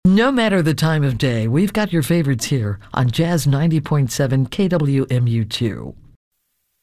No matter the time of day, we've got your favorites here on Jazz 90.7 KWMU2.